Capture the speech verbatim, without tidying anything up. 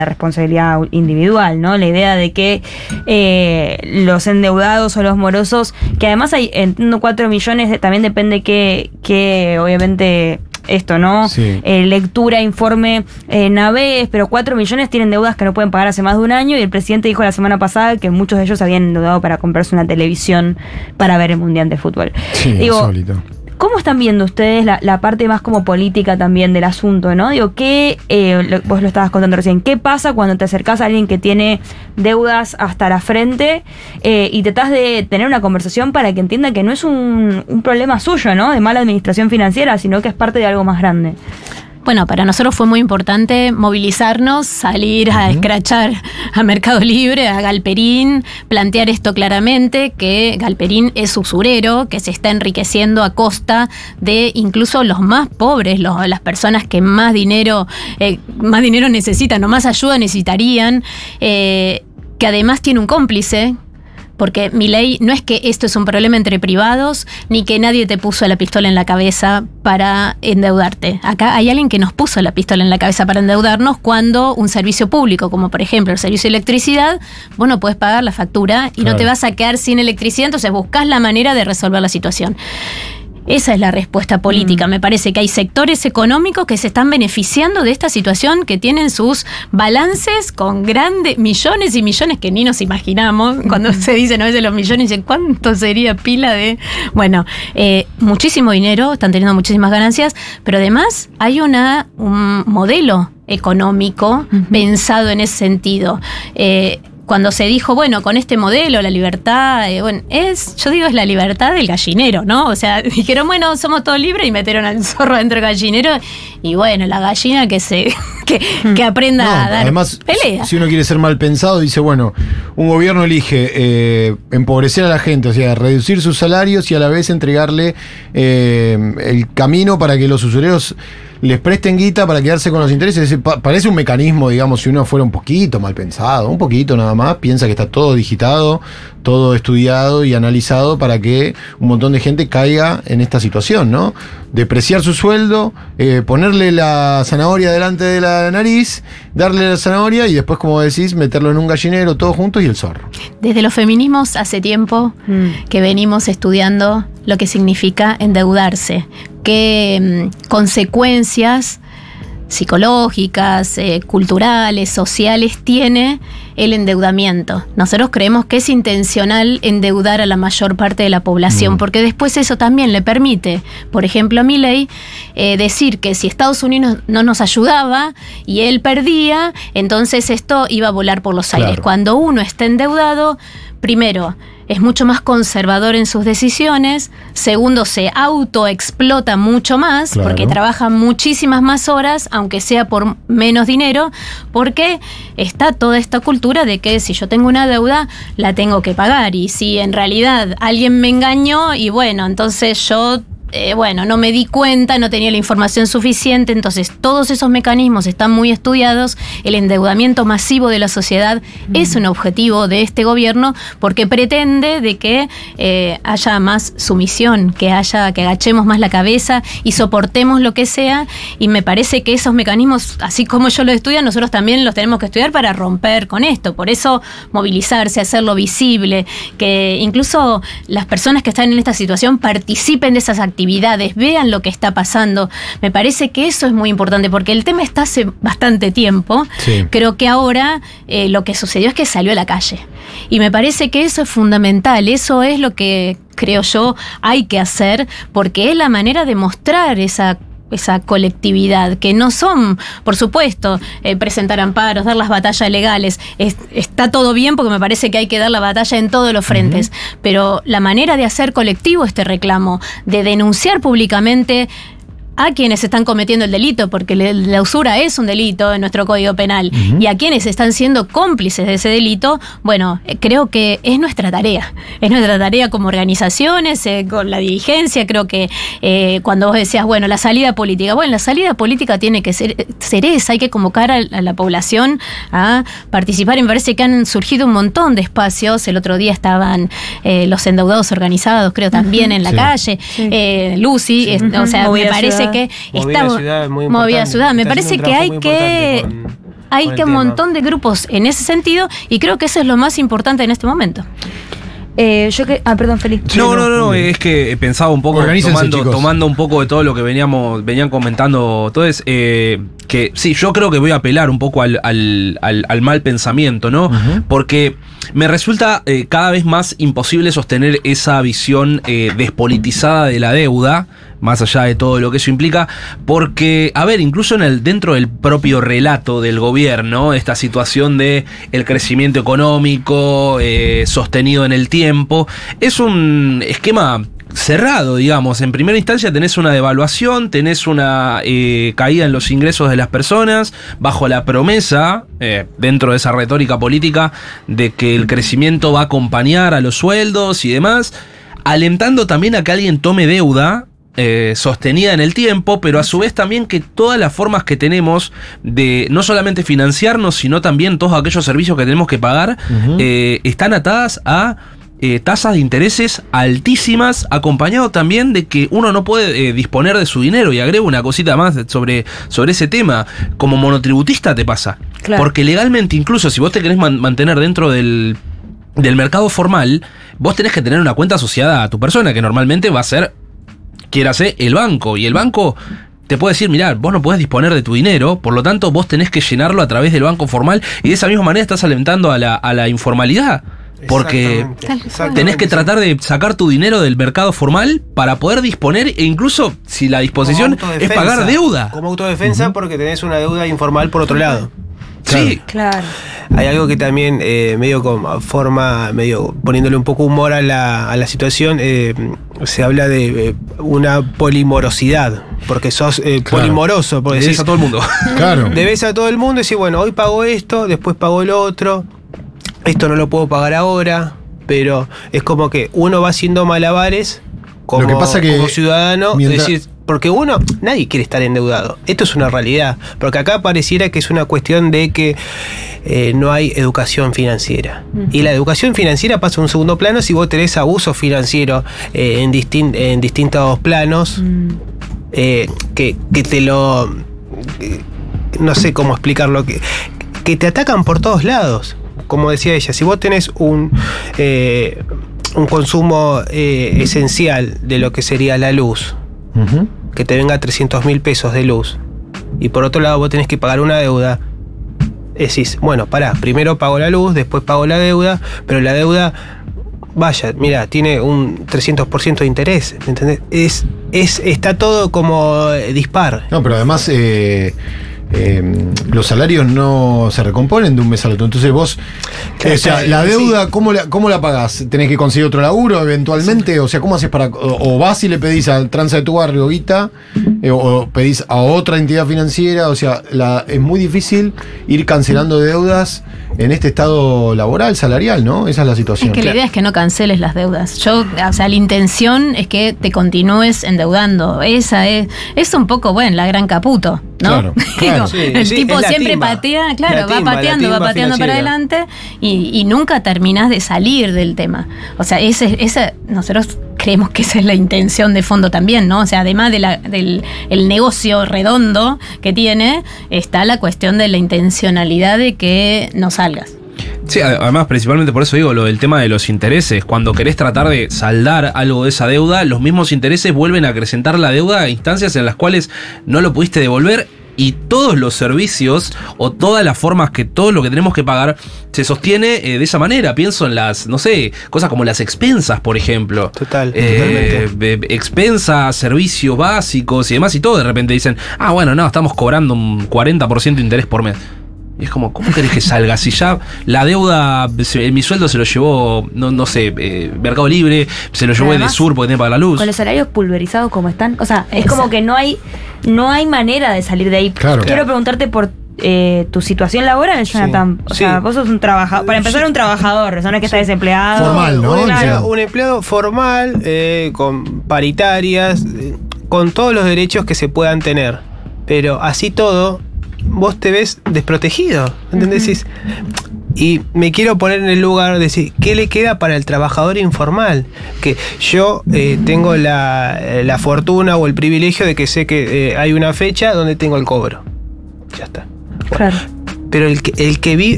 responsabilidad individual, ¿no? La idea de que eh, los endeudados o los morosos, que además hay, entiendo, cuatro millones, de, también depende que, que obviamente esto, ¿no? Sí. Eh, lectura, informe, eh, naves, pero cuatro millones tienen deudas que no pueden pagar hace más de un año, y el presidente dijo la semana pasada que muchos de ellos habían endeudado para comprarse una televisión para ver el Mundial de Fútbol. Sí, Digo, insólito. ¿Cómo están viendo ustedes la, la parte más como política también del asunto, ¿no? Digo, ¿qué, eh, lo, vos lo estabas contando recién, qué pasa cuando te acercás a alguien que tiene deudas hasta la frente eh, y tratás de tener una conversación para que entienda que no es un, un problema suyo, ¿no? De mala administración financiera, sino que es parte de algo más grande? Bueno, para nosotros fue muy importante movilizarnos, salir a uh-huh. escrachar a Mercado Libre, a Galperín, plantear esto claramente, que Galperín es usurero, que se está enriqueciendo a costa de incluso los más pobres, los, las personas que más dinero, eh, más dinero necesitan o más ayuda necesitarían, eh, que además tiene un cómplice. Porque Milei, no es que esto es un problema entre privados, ni que nadie te puso la pistola en la cabeza para endeudarte. Acá hay alguien que nos puso la pistola en la cabeza para endeudarnos cuando un servicio público, como por ejemplo el servicio de electricidad, vos no podés pagar la factura y claro. no te vas a quedar sin electricidad, entonces buscás la manera de resolver la situación. Esa es la respuesta política. Mm. Me parece que hay sectores económicos que se están beneficiando de esta situación, que tienen sus balances con grandes millones y millones que ni nos imaginamos. Mm. Cuando se dicen a veces los millones, dicen ¿cuánto sería pila de...? Bueno, eh, muchísimo dinero, están teniendo muchísimas ganancias, pero además hay una un modelo económico mm-hmm. pensado en ese sentido. Eh, Cuando se dijo, bueno, con este modelo, la libertad, eh, bueno, es, yo digo, es la libertad del gallinero, ¿no? O sea, dijeron, bueno, somos todos libres y metieron al zorro dentro del gallinero. Y bueno, la gallina que se que, que aprenda no, a dar además, pelea. Si uno quiere ser mal pensado, dice, bueno, un gobierno elige eh, empobrecer a la gente, o sea, reducir sus salarios y a la vez entregarle eh, el camino para que los usureros les presten guita para quedarse con los intereses. Parece un mecanismo, digamos, si uno fuera un poquito mal pensado, un poquito nada más, piensa que está todo digitado, todo estudiado y analizado para que un montón de gente caiga en esta situación, ¿no? Depreciar su sueldo, eh, ponerle la zanahoria delante de la nariz, darle la zanahoria y después, como decís, meterlo en un gallinero, todos juntos y el zorro. Desde los feminismos hace tiempo mm. que venimos estudiando lo que significa endeudarse, qué mmm, consecuencias psicológicas, eh, culturales, sociales tiene el endeudamiento. Nosotros creemos que es intencional endeudar a la mayor parte de la población, mm. porque después eso también le permite, por ejemplo, a Milei, eh, decir que si Estados Unidos no nos ayudaba y él perdía, entonces esto iba a volar por los claro. aires. Cuando uno está endeudado, primero, es mucho más conservador en sus decisiones. Segundo, se autoexplota mucho más, claro. porque trabaja muchísimas más horas, aunque sea por menos dinero, porque está toda esta cultura de que si yo tengo una deuda, la tengo que pagar. Y si en realidad alguien me engañó, y bueno, entonces yo... Eh, bueno, no me di cuenta, no tenía la información suficiente, entonces todos esos mecanismos están muy estudiados. El endeudamiento masivo de la sociedad mm. es un objetivo de este gobierno porque pretende de que eh, haya más sumisión, que haya, que agachemos más la cabeza y soportemos lo que sea, y me parece que esos mecanismos, así como yo los estudio, nosotros también los tenemos que estudiar para romper con esto. Por eso movilizarse, hacerlo visible, que incluso las personas que están en esta situación participen de esas actividades, vean lo que está pasando. Me parece que eso es muy importante porque el tema está hace bastante tiempo. Sí. Creo que ahora eh, lo que sucedió es que salió a la calle. Y me parece que eso es fundamental. Eso es lo que creo yo hay que hacer, porque es la manera de mostrar esa esa colectividad, que no son, por supuesto, eh, presentar amparos, dar las batallas legales. Es, está todo bien porque me parece que hay que dar la batalla en todos los frentes, uh-huh. pero la manera de hacer colectivo este reclamo, de denunciar públicamente a quienes están cometiendo el delito, porque la usura es un delito en nuestro Código Penal, uh-huh. y a quienes están siendo cómplices de ese delito, bueno, creo que es nuestra tarea. Es nuestra tarea como organizaciones, eh, con la dirigencia. Creo que eh, cuando vos decías, bueno, la salida política, bueno, la salida política tiene que ser, ser esa, hay que convocar a, a la población a participar, y me parece que han surgido un montón de espacios. El otro día estaban eh, los endeudados organizados, creo, también uh-huh. en la sí. calle, sí. Eh, Lucy, sí. es, uh-huh. o sea, Movida me parece ciudad. que Movida está ciudad, muy movida ciudad. Me está parece que hay que con, hay con el que un tema. montón de grupos en ese sentido y creo que eso es lo más importante en este momento. Eh, yo que. Ah, perdón, Felipe. Sí, no, no, no, no, muy bien. es que pensaba un poco, Organícense, tomando, chicos. tomando un poco de todo lo que veníamos, venían comentando todos, eh, que sí, yo creo que voy a apelar un poco al, al, al, al mal pensamiento, ¿no? Ujú. Porque me resulta eh, cada vez más imposible sostener esa visión eh, despolitizada de la deuda, más allá de todo lo que eso implica, porque, a ver, incluso en el, dentro del propio relato del gobierno, esta situación de el crecimiento económico eh, sostenido en el tiempo, es un esquema cerrado, digamos. En primera instancia tenés una devaluación, tenés una eh, caída en los ingresos de las personas, bajo la promesa, eh, dentro de esa retórica política, de que el crecimiento va a acompañar a los sueldos y demás, alentando también a que alguien tome deuda Eh, sostenida en el tiempo, pero a su vez también que todas las formas que tenemos de no solamente financiarnos, sino también todos aquellos servicios que tenemos que pagar, Ujú. eh, están atadas a eh, tasas de intereses altísimas, acompañado también de que uno no puede eh, disponer de su dinero. Y agrego una cosita más sobre, sobre ese tema. Como monotributista te pasa. Claro. Porque legalmente, incluso si vos te querés man- mantener dentro del, del mercado formal, vos tenés que tener una cuenta asociada a tu persona, que normalmente va a ser, quiérase, el banco. Y el banco te puede decir, mirá, vos no podés disponer de tu dinero, por lo tanto vos tenés que llenarlo a través del banco formal, y de esa misma manera estás alentando a la, a la informalidad. Porque Exactamente, exactamente, tenés que sí. tratar de sacar tu dinero del mercado formal para poder disponer, e incluso si la disposición Como es autodefensa, pagar deuda. Como autodefensa, porque tenés una deuda informal por otro lado. Sí, Claro. Hay algo que también, eh, medio con forma, medio poniéndole un poco humor a la, a la situación, eh, se habla de eh, una polimorosidad, porque sos eh, Claro. polimoroso, porque le decís, a todo el mundo. Claro. debes a todo el mundo y decís, bueno, hoy pago esto, después pago lo otro, esto no lo puedo pagar ahora, pero es como que uno va haciendo malabares como, Lo que pasa que como ciudadano, mientras- decir, porque uno, nadie quiere estar endeudado. Esto es una realidad. Porque acá pareciera que es una cuestión de que eh, no hay educación financiera. Y la educación financiera pasa a un segundo plano si vos tenés abuso financiero eh, en, distin- en distintos planos, Mm. eh, que, que te lo... eh, no sé cómo explicarlo, que, que te atacan por todos lados. Como decía ella, si vos tenés un... eh, un consumo eh, esencial de lo que sería la luz, Ujú. que te venga trescientos mil pesos de luz, y por otro lado vos tenés que pagar una deuda, decís, bueno, pará, primero pago la luz, después pago la deuda, pero la deuda, vaya, mira, tiene un trescientos por ciento de interés, ¿me entendés? Es, es, está todo como eh, dispar. No, pero además eh, eh, los salarios no se recomponen de un mes al otro. Entonces vos, Claro, o sea, claro, la sí. deuda, ¿cómo la, cómo la pagás? ¿Tenés que conseguir otro laburo eventualmente? O sea, ¿cómo haces para...? O, o vas y le pedís al tranza de tu barrio guita, eh, o pedís a otra entidad financiera. O sea, la, es muy difícil ir cancelando deudas en este estado laboral, salarial, ¿no? Esa es la situación. Es que la idea es que no canceles las deudas. Yo, o sea, la intención es que te continúes endeudando. Esa es, es un poco, bueno, la gran Caputo, ¿no? Claro, claro. Sí, el sí, tipo es la siempre timba. patea, claro, La va timba, la pateando, va timba pateando para financiera. adelante y, y nunca terminás de salir del tema. O sea, ese, esa, nosotros creemos que esa es la intención de fondo también, ¿no? O sea, además de la, del el negocio redondo que tiene, está la cuestión de la intencionalidad de que no salgas. Sí, además, principalmente por eso digo lo del tema de los intereses. Cuando querés tratar de saldar algo de esa deuda, los mismos intereses vuelven a acrecentar la deuda a instancias en las cuales no lo pudiste devolver. Y todos los servicios o todas las formas que todo lo que tenemos que pagar se sostiene eh, de esa manera. Pienso en las, no sé, cosas como las expensas, por ejemplo. Total, Eh, totalmente. eh, expensas, servicios básicos y demás. Y todo de repente dicen, ah, bueno, no, estamos cobrando un cuarenta por ciento de interés por mes. Y es como, ¿cómo querés que salga? Si ya la deuda, se- mi sueldo se lo llevó, no, no sé, eh, Mercado Libre, se lo llevó Además, de Sur porque tiene que pagar la luz. Con los salarios pulverizados como están. O sea, es Exacto. como que no hay, no hay manera de salir de ahí. Claro. Quiero Claro. preguntarte por eh, tu situación laboral, Jonathan. O Sí. sea, vos sos un trabajador. Para empezar, un trabajador. O sea, no es que estás desempleado. Formal, ¿no? Un empleado, Claro. un empleado formal, eh, con paritarias, eh, con todos los derechos que se puedan tener. Pero así todo, vos te ves desprotegido. ¿Entendés? Decís, y me quiero poner en el lugar de decir, ¿qué le queda para el trabajador informal? Que yo eh, tengo la, la fortuna o el privilegio de que sé que eh, hay una fecha donde tengo el cobro. Ya está. Bueno, Claro. Pero el que, el que vive,